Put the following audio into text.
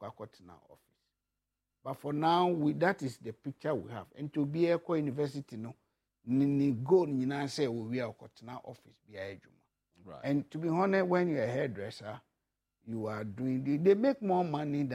now office. But for now, that is the picture we have. And to be a university, no, ni go ni say we are now office be a Right. And to be honest, when you're a hairdresser, you are doing they make more money than